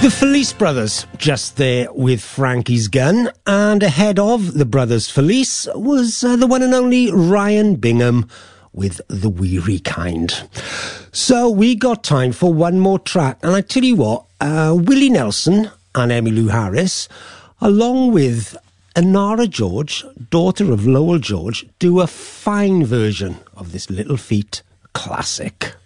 The Felice Brothers, just there with Frankie's Gun, and ahead of the Brothers Felice was the one and only Ryan Bingham with The Weary Kind. So we got time for one more track, and I tell you what, Willie Nelson and Emmylou Harris, along with Anara George, daughter of Lowell George, do a fine version of this Little Feat classic.